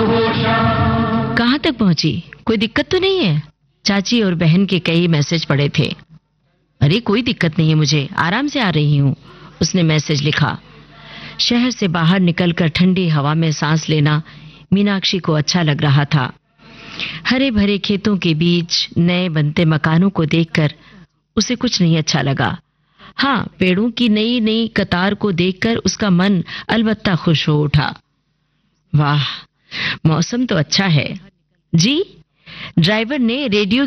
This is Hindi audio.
कहाँ तक पहुंची? कोई दिक्कत तो नहीं है? चाची और बहन के कई मैसेज पड़े थे। अरे कोई दिक्कत नहीं है, मुझे आराम से आ रही हूँ, उसने मैसेज लिखा। शहर से बाहर निकलकर ठंडी हवा में सांस लेना मीनाक्षी को अच्छा लग रहा था। हरे भरे खेतों के बीच नए बनते मकानों को देखकर उसे कुछ नहीं अच्छा लगा। हाँ, पेड़ों की नई नई कतार को देखकर उसका मन अलबत्ता खुश हो उठा। वाह, मौसम तो अच्छा है। जी, ड्राइवर ने रेडियो